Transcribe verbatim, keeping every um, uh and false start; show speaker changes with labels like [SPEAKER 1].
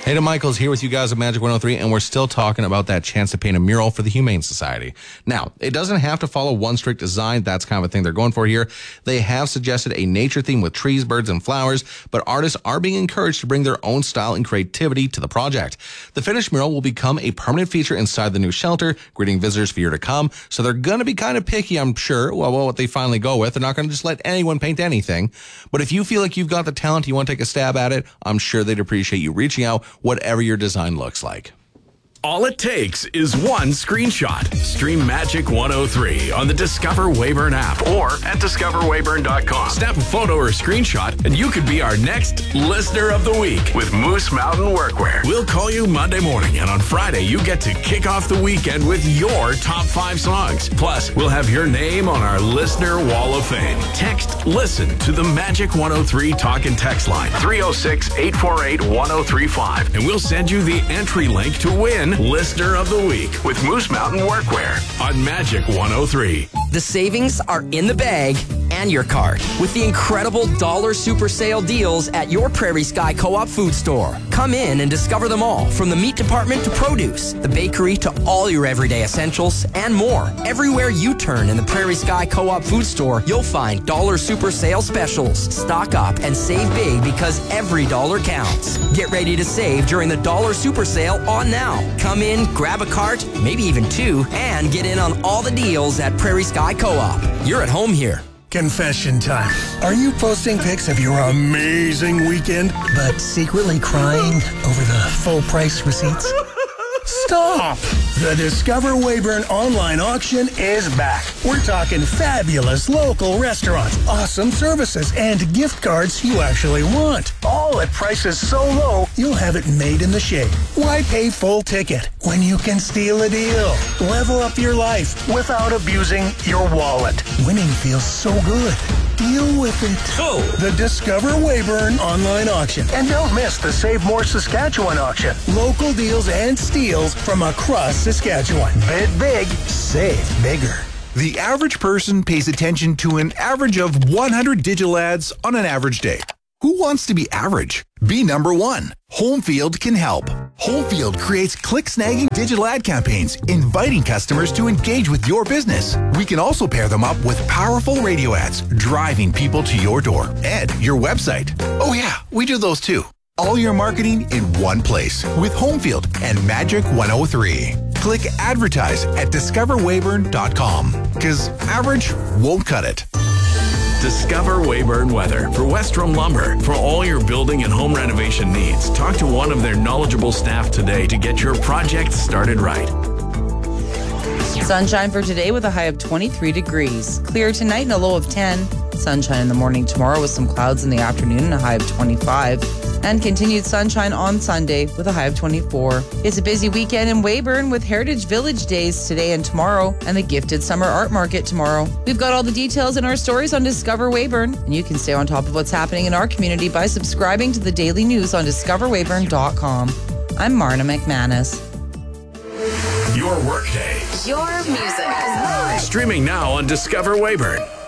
[SPEAKER 1] Hayden Michaels here with you guys at Magic one oh three, and we're still talking about that chance to paint a mural for the Humane Society. Now, it doesn't have to follow one strict design. That's kind of a thing they're going for here. They have suggested a nature theme with trees, birds, and flowers, but artists are being encouraged to bring their own style and creativity to the project. The finished mural will become a permanent feature inside the new shelter, greeting visitors for year to come. So they're going to be kind of picky, I'm sure, well, well, what they finally go with. They're not going to just let anyone paint anything. But if you feel like you've got the talent, you want to take a stab at it, I'm sure they'd appreciate you reaching out, whatever your design looks like.
[SPEAKER 2] All it takes is one screenshot. Stream Magic one oh three on the Discover Weyburn app or at discover weyburn dot com. Snap a photo or screenshot and you could be our next Listener of the Week with Moose Mountain Workwear. We'll call you Monday morning, and on Friday you get to kick off the weekend with your top five songs. Plus, we'll have your name on our Listener Wall of Fame. Text LISTEN to the Magic one oh three talk and text line three oh six, eight four eight, one oh three five, and we'll send you the entry link to win Listener of the Week with Moose Mountain Workwear on Magic one oh three.
[SPEAKER 3] The savings are in the bag and your cart with the incredible dollar super sale deals at your Prairie Sky Co-op food store. Come in and discover them all, from the meat department to produce, the bakery to all your everyday essentials and more. Everywhere you turn in the Prairie Sky Co-op food store, you'll find dollar super sale specials. Stock up and save big, because every dollar counts. Get ready to save during the dollar super sale on now. Come in, grab a cart, maybe even two, and get in on all the deals at Prairie Sky Co-op. You're at home here.
[SPEAKER 4] Confession time. Are you posting pics of your amazing weekend, but secretly crying over the full price receipts? Stop! The Discover Weyburn online auction is back. We're talking fabulous local restaurants, awesome services, and gift cards you actually want. All at prices so low, you'll have it made in the shade. Why pay full ticket when you can steal a deal? Level up your life without abusing your wallet. Winning feels so good. Deal with it.
[SPEAKER 2] Oh.
[SPEAKER 4] The Discover Weyburn online auction. And don't miss the Save More Saskatchewan auction. Local deals and steals from across Saskatchewan. Bid big, save bigger.
[SPEAKER 5] The average person pays attention to an average of one hundred digital ads on an average day. Who wants to be average? Be number one. Homefield can help. Homefield creates click-snagging digital ad campaigns, inviting customers to engage with your business. We can also pair them up with powerful radio ads, driving people to your door and your website. Oh yeah, we do those too. All your marketing in one place with Homefield and Magic one oh three. Click advertise at discover weyburn dot com, because average won't cut it.
[SPEAKER 2] Discover Weyburn Weather for Westrom Lumber. For all your building and home renovation needs, talk to one of their knowledgeable staff today to get your project started right.
[SPEAKER 6] Sunshine for today with a high of twenty-three degrees. Clear tonight and a low of ten. Sunshine in the morning tomorrow with some clouds in the afternoon and a high of twenty-five. And continued sunshine on Sunday with a high of twenty-four. It's a busy weekend in Weyburn with Heritage Village Days today and tomorrow, and the Gifted Summer Art Market tomorrow. We've got all the details in our stories on Discover Weyburn, and you can stay on top of what's happening in our community by subscribing to the daily news on discover weyburn dot com. I'm Marna McManus.
[SPEAKER 2] Your workday.
[SPEAKER 7] Your music.
[SPEAKER 2] Streaming now on Discover Weyburn.